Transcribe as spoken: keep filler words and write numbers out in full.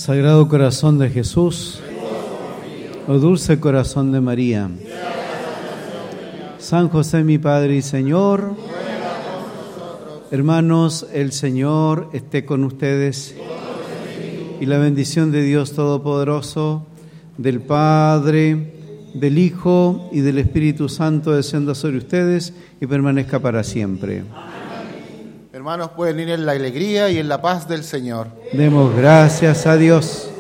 Sagrado Corazón de Jesús, oh dulce corazón de María, San José mi Padre y Señor, hermanos, el Señor esté con ustedes y la bendición de Dios Todopoderoso, del Padre, del Hijo y del Espíritu Santo descienda sobre ustedes y permanezca para siempre. Hermanos, pueden ir en la alegría y en la paz del Señor. Demos gracias a Dios.